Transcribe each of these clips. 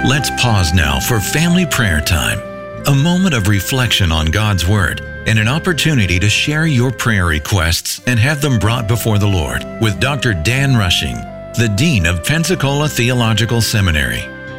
Let's pause now for family prayer time, a moment of reflection on God's Word and an opportunity to share your prayer requests and have them brought before the Lord with Dr. Dan Rushing, the Dean of Pensacola Theological Seminary.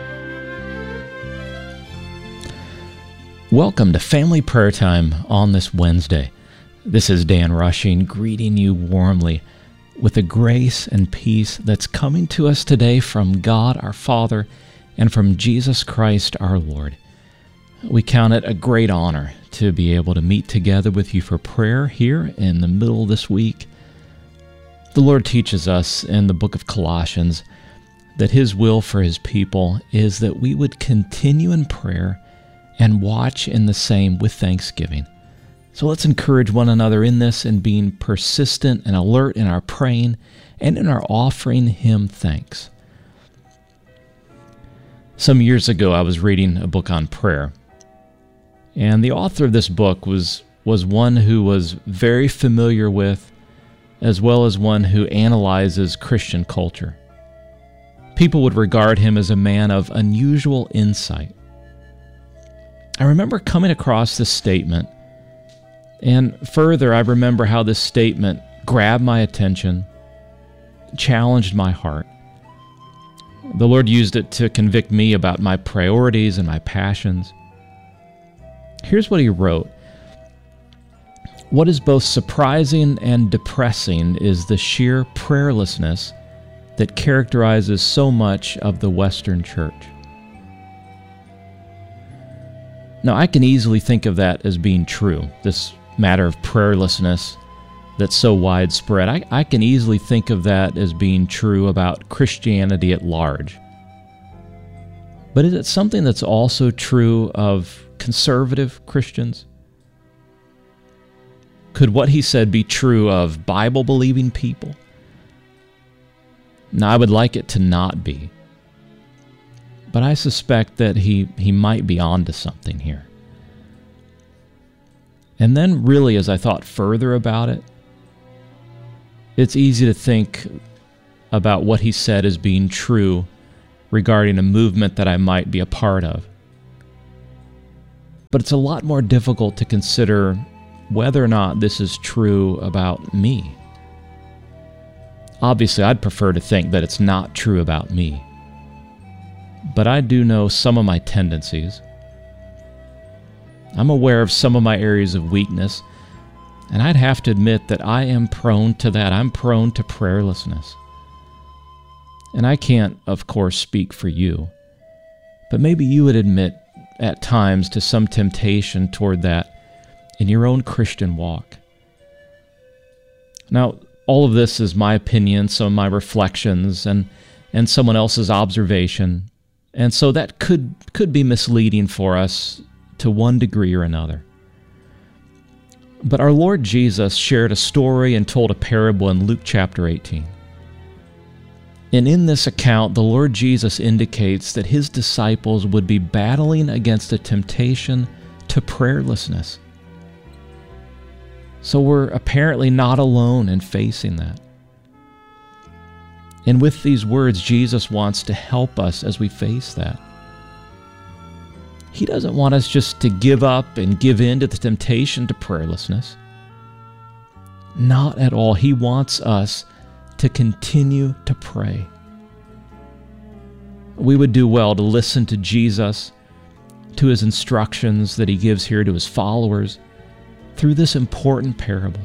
Welcome to Family Prayer Time on this Wednesday. This is Dan Rushing greeting you warmly with the grace and peace that's coming to us today from God our Father and from Jesus Christ our Lord. We count it a great honor to be able to meet together with you for prayer here in the middle of this week. The Lord teaches us in the book of Colossians that His will for His people is that we would continue in prayer and watch in the same with thanksgiving. So let's encourage one another in this and being persistent and alert in our praying and in our offering Him thanks. Some years ago, I was reading a book on prayer, and the author of this book was one who was very familiar with, as well as one who analyzes Christian culture. People would regard him as a man of unusual insight. I remember coming across this statement, and further, I remember how this statement grabbed my attention, challenged my heart. The Lord used it to convict me about my priorities and my passions. Here's what He wrote. What is both surprising and depressing is the sheer prayerlessness that characterizes so much of the Western church. Now, I can easily think of that as being true, this matter of prayerlessness that's so widespread. I can easily think of that as being true about Christianity at large. But is it something that's also true of conservative Christians? Could what he said be true of Bible-believing people? Now, I would like it to not be. But I suspect that he might be onto something here. And then really, as I thought further about it, it's easy to think about what he said as being true regarding a movement that I might be a part of. But it's a lot more difficult to consider whether or not this is true about me. Obviously, I'd prefer to think that it's not true about me. But I do know some of my tendencies. I'm aware of some of my areas of weakness, and I'd have to admit that I am prone to that. I'm prone to prayerlessness. And I can't, of course, speak for you, but maybe you would admit at times to some temptation toward that in your own Christian walk. Now, all of this is my opinion, some of my reflections, and someone else's observation, and so that could be misleading for us to one degree or another. But our Lord Jesus shared a story and told a parable in Luke chapter 18. And in this account, the Lord Jesus indicates that His disciples would be battling against a temptation to prayerlessness. So we're apparently not alone in facing that. And with these words, Jesus wants to help us as we face that. He doesn't want us just to give up and give in to the temptation to prayerlessness. Not at all. He wants us to continue to pray. We would do well to listen to Jesus, to His instructions that He gives here to His followers through this important parable.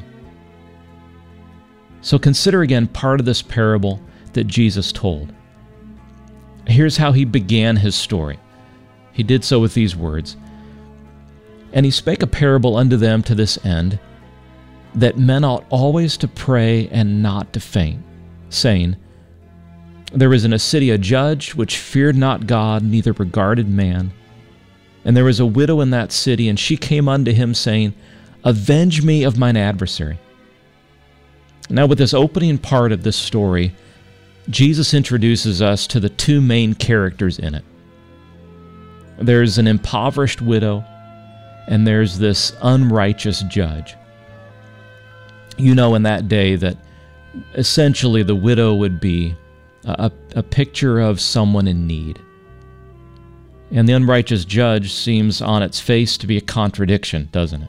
So consider again part of this parable that Jesus told. Here's how He began His story. He did so with these words, "And He spake a parable unto them to this end, that men ought always to pray and not to faint, saying, There was in a city a judge which feared not God, neither regarded man. And there was a widow in that city, and she came unto him, saying, Avenge me of mine adversary. Now, with this opening part of this story, Jesus introduces us to the two main characters in it. There's an impoverished widow, and there's this unrighteous judge. You know, in that day that essentially the widow would be a picture of someone in need. And the unrighteous judge seems on its face to be a contradiction, doesn't it?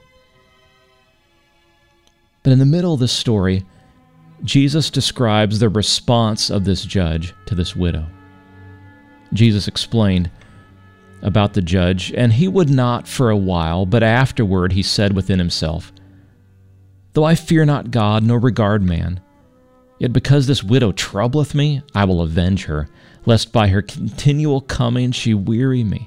But in the middle of this story, Jesus describes the response of this judge to this widow. Jesus explained about the judge, and he would not for a while, but afterward he said within himself, "Though I fear not God, nor regard man, yet because this widow troubleth me, I will avenge her, lest by her continual coming she weary me."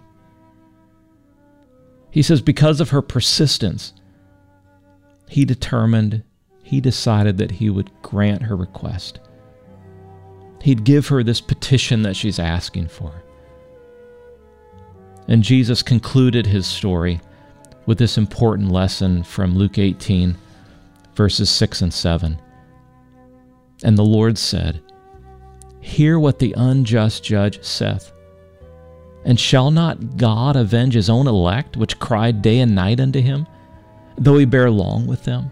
He says because of her persistence, he decided that he would grant her request. He'd give her this petition that she's asking for. And Jesus concluded his story with this important lesson from Luke 18, verses 6 and 7. And the Lord said, "Hear what the unjust judge saith. And shall not God avenge his own elect, which cry day and night unto him, though he bear long with them?"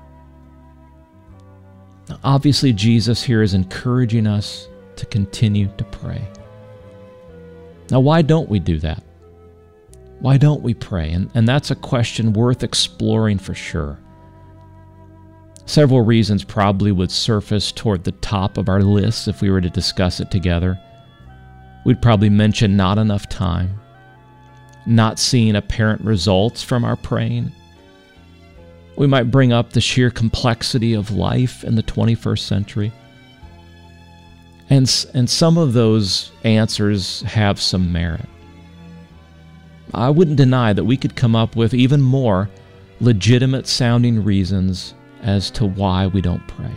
Now, obviously, Jesus here is encouraging us to continue to pray. Now, why don't we do that? Why don't we pray? And that's a question worth exploring for sure. Several reasons probably would surface toward the top of our list if we were to discuss it together. We'd probably mention not enough time, not seeing apparent results from our praying. We might bring up the sheer complexity of life in the 21st century. And some of those answers have some merit. I wouldn't deny that we could come up with even more legitimate sounding reasons as to why we don't pray.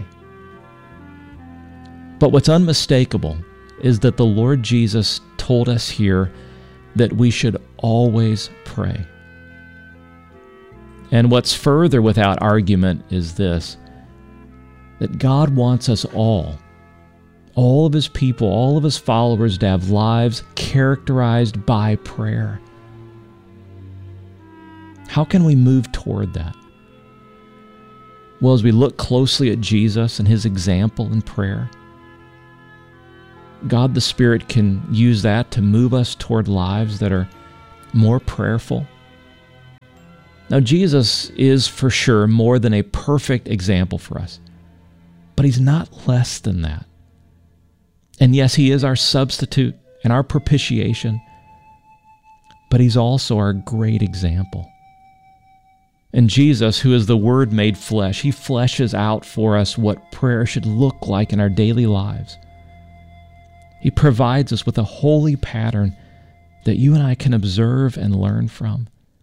But what's unmistakable is that the Lord Jesus told us here that we should always pray. And what's further without argument is this, that God wants us all of his people, all of his followers to have lives characterized by prayer. How can we move toward that? Well, as we look closely at Jesus and his example in prayer, God the Spirit can use that to move us toward lives that are more prayerful. Now, Jesus is for sure more than a perfect example for us, but he's not less than that. And yes, he is our substitute and our propitiation, but he's also our great example. And Jesus, who is the Word made flesh, he fleshes out for us what prayer should look like in our daily lives. He provides us with a holy pattern that you and I can observe and learn from.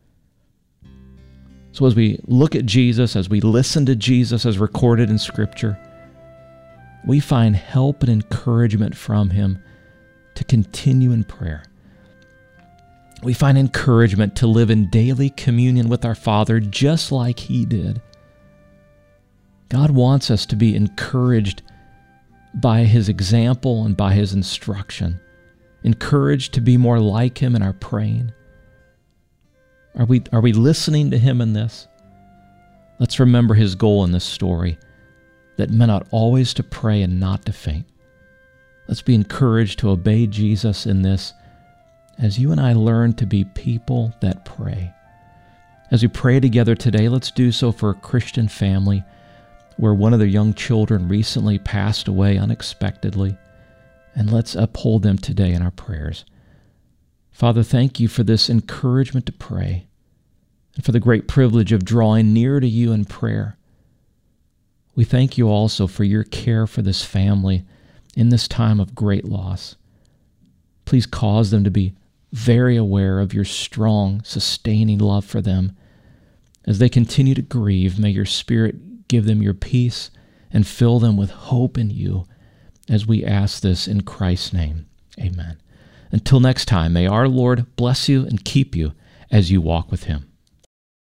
So as we look at Jesus, as we listen to Jesus as recorded in Scripture, we find help and encouragement from him to continue in prayer. We find encouragement to live in daily communion with our Father just like he did. God wants us to be encouraged by his example and by his instruction, encouraged to be more like him in our praying. Are we listening to him in this? Let's remember his goal in this story, that men ought always to pray and not to faint. Let's be encouraged to obey Jesus in this as you and I learn to be people that pray. As we pray together today, let's do so for a Christian family where one of their young children recently passed away unexpectedly, and let's uphold them today in our prayers. Father, thank you for this encouragement to pray and for the great privilege of drawing near to you in prayer. We thank you also for your care for this family in this time of great loss. Please cause them to be very aware of your strong, sustaining love for them. As they continue to grieve, may your Spirit give them your peace and fill them with hope in you, as we ask this in Christ's name. Amen. Until next time, may our Lord bless you and keep you as you walk with him.